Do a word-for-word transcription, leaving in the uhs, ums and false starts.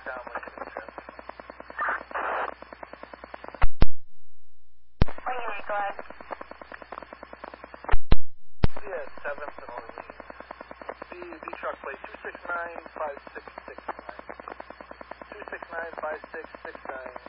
Down Lincoln Express. Lincoln Equalize. Yeah, seventh and Orleans. The, the truck plate two six nine five six six nine. two six nine five six six nine.